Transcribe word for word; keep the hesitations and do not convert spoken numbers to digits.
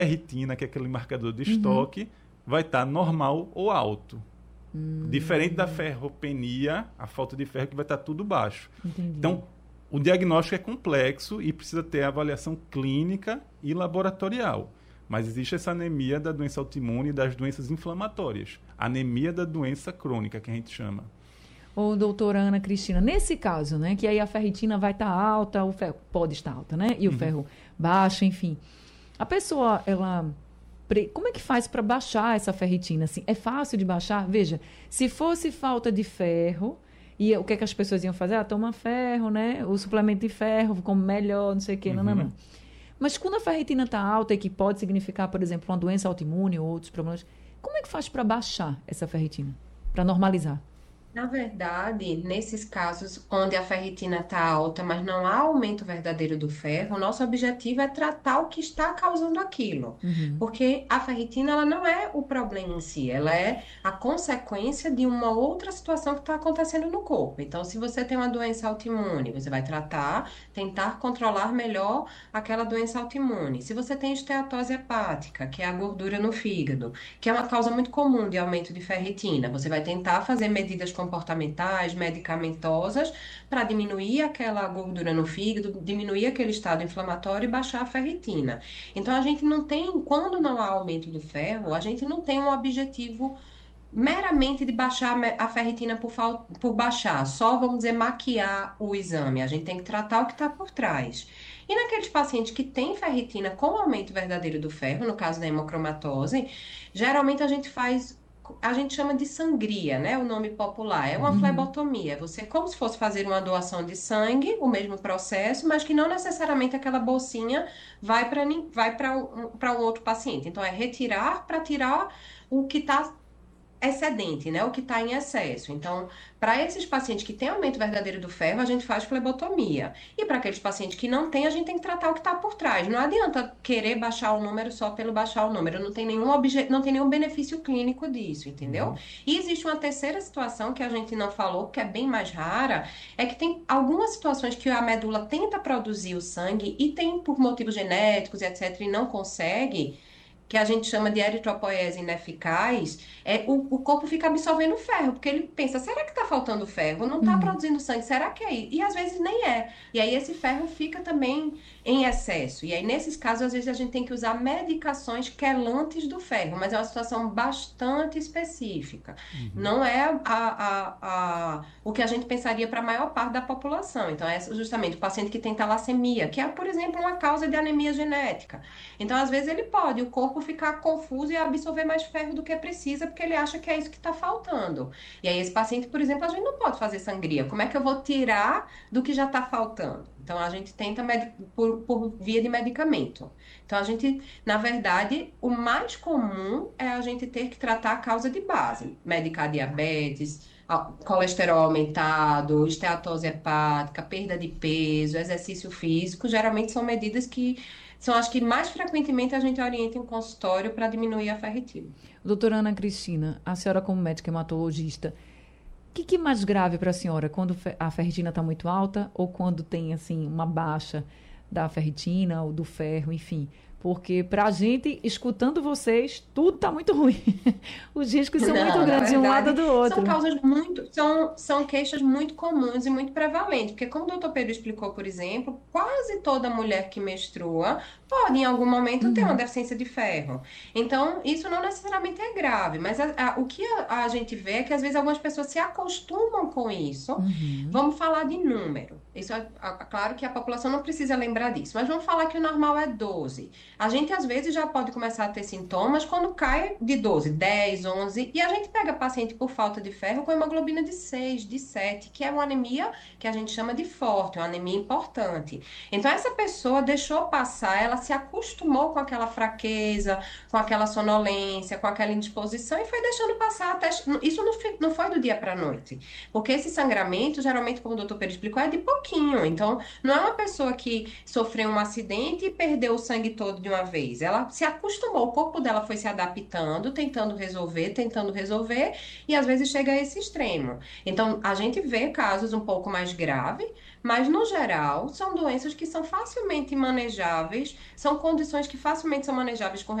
ferritina, que é aquele marcador de Uhum. estoque, vai estar normal ou alto. Hum. Diferente da ferropenia, a falta de ferro, que vai estar tudo baixo. Entendi. Então, o diagnóstico é complexo e precisa ter avaliação clínica e laboratorial. Mas existe essa anemia da doença autoimune e das doenças inflamatórias. Anemia da doença crônica, que a gente chama. Ô, doutora Ana Cristina, nesse caso, né, que aí a ferritina vai estar alta, o ferro pode estar alta, né, e o Uhum. ferro baixo, enfim. A pessoa, ela, como é que faz para baixar essa ferritina? Assim, é fácil de baixar? Veja, se fosse falta de ferro, e o que é que as pessoas iam fazer? Ah, toma ferro, né, o suplemento de ferro, como melhor, não sei o quê, não, não, não. Mas quando a ferritina está alta, e que pode significar, por exemplo, uma doença autoimune ou outros problemas, como é que faz para baixar essa ferritina? Para normalizar? Na verdade, nesses casos onde a ferritina está alta, mas não há aumento verdadeiro do ferro, o nosso objetivo é tratar o que está causando aquilo. Uhum. Porque a ferritina, ela não é o problema em si, ela é a consequência de uma outra situação que está acontecendo no corpo. Então, se você tem uma doença autoimune, você vai tratar, tentar controlar melhor aquela doença autoimune. Se você tem esteatose hepática, que é a gordura no fígado, que é uma causa muito comum de aumento de ferritina, você vai tentar fazer medidas comportamentais, medicamentosas, para diminuir aquela gordura no fígado, diminuir aquele estado inflamatório e baixar a ferritina. Então, a gente não tem, quando não há aumento do ferro, a gente não tem um objetivo meramente de baixar a ferritina por, por baixar, só, vamos dizer, maquiar o exame. A gente tem que tratar o que está por trás. E naqueles pacientes que têm ferritina com aumento verdadeiro do ferro, no caso da hemocromatose, geralmente a gente faz, a gente chama de sangria, né? O nome popular. É uma Uhum. flebotomia. Você, como se fosse fazer uma doação de sangue, o mesmo processo, mas que não necessariamente aquela bolsinha vai para vai para um, um outro paciente. Então, é retirar para tirar o que está excedente, né? O que está em excesso. Então, para esses pacientes que têm aumento verdadeiro do ferro, a gente faz flebotomia. E para aqueles pacientes que não têm, a gente tem que tratar o que está por trás. Não adianta querer baixar o número só pelo baixar o número. Não tem nenhum obje... não tem nenhum benefício clínico disso, entendeu? Uhum. E existe uma terceira situação que a gente não falou, que é bem mais rara, é que tem algumas situações que a medula tenta produzir o sangue e tem por motivos genéticos, etcétera, e não consegue, que a gente chama de eritropoiese ineficaz, é, o, o corpo fica absorvendo ferro, porque ele pensa, será que está faltando ferro? Não está uhum. produzindo sangue, será que é isso? E às vezes nem é. E aí esse ferro fica também em excesso. E aí nesses casos, às vezes a gente tem que usar medicações quelantes do ferro, mas é uma situação bastante específica. Uhum. Não é a, a, a, o que a gente pensaria para a maior parte da população. Então é justamente o paciente que tem talassemia, que é, por exemplo, uma causa de anemia genética. Então, às vezes ele pode, o corpo ficar confuso e absorver mais ferro do que precisa, porque ele acha que é isso que está faltando. E aí esse paciente, por exemplo, a gente não pode fazer sangria. Como é que eu vou tirar do que já está faltando? Então, a gente tenta por, por via de medicamento. Então, a gente, na verdade, o mais comum é a gente ter que tratar a causa de base. Medicar diabetes, colesterol aumentado, esteatose hepática, perda de peso, exercício físico. Geralmente são medidas que são as que mais frequentemente a gente orienta em consultório para diminuir a ferritina. Doutora Ana Cristina, a senhora como médica hematologista, o que, que é mais grave para a senhora? Quando a ferritina está muito alta ou quando tem assim uma baixa da ferritina ou do ferro, enfim? Porque para a gente, escutando vocês, tudo está muito ruim. Os riscos são Não, muito grandes verdade, de um lado do outro. São causas muito, são, são queixas muito comuns e muito prevalentes. Porque como o doutor Pedro explicou, por exemplo, quase toda mulher que menstrua pode, em algum momento, uhum. ter uma deficiência de ferro. Então, isso não necessariamente é grave. Mas a, a, o que a, a gente vê é que, às vezes, algumas pessoas se acostumam com isso. Uhum. Vamos falar de número. Isso é, é claro que a população não precisa lembrar disso. Mas vamos falar que o normal é doze. A gente, às vezes, já pode começar a ter sintomas quando cai de doze, dez, onze. E a gente pega paciente por falta de ferro com hemoglobina de seis, de sete, que é uma anemia que a gente chama de forte, uma anemia importante. Então, essa pessoa deixou passar, ela se acostumou com aquela fraqueza, com aquela sonolência, com aquela indisposição e foi deixando passar até... Isso não foi do dia para a noite. Porque esse sangramento, geralmente, como o doutor Pedro explicou, é de pouquinho. Então, não é uma pessoa que sofreu um acidente e perdeu o sangue todo de uma vez. Ela se acostumou, o corpo dela foi se adaptando, tentando resolver, tentando resolver, e às vezes chega a esse extremo. Então, a gente vê casos um pouco mais graves, Mas, no geral, são doenças que são facilmente manejáveis, são condições que facilmente são manejáveis com